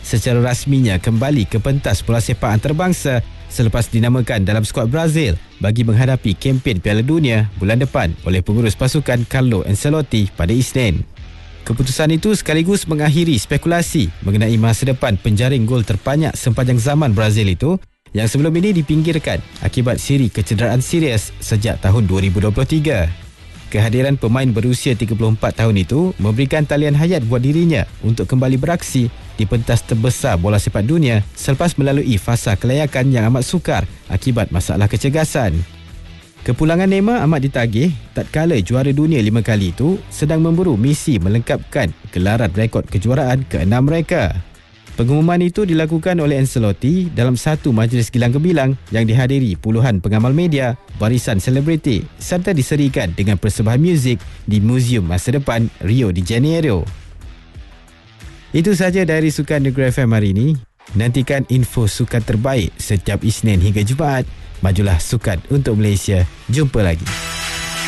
secara rasminya kembali ke pentas bola sepak antarabangsa selepas dinamakan dalam skuad Brazil bagi menghadapi kempen Piala Dunia bulan depan oleh pengurus pasukan Carlo Ancelotti pada Isnin. Keputusan itu sekaligus mengakhiri spekulasi mengenai masa depan penjaring gol terbanyak sepanjang zaman Brazil itu yang sebelum ini dipinggirkan akibat siri kecederaan serius sejak tahun 2023. Kehadiran pemain berusia 34 tahun itu memberikan talian hayat buat dirinya untuk kembali beraksi di pentas terbesar bola sepak dunia selepas melalui fasa kelayakan yang amat sukar akibat masalah kecergasan. Kepulangan Neymar amat ditagih tatkala juara dunia 5 kali itu sedang memburu misi melengkapkan gelaran rekod kejuaraan ke-6 mereka. Pengumuman itu dilakukan oleh Ancelotti dalam satu majlis gilang gemilang yang dihadiri puluhan pengamal media, barisan selebriti serta diserikan dengan persembahan muzik di Muzium Masa Depan Rio de Janeiro. Itu sahaja dari Sukan Negeri FM hari ini. Nantikan info sukan terbaik setiap Isnin hingga Jumaat. Majulah sukan untuk Malaysia. Jumpa lagi.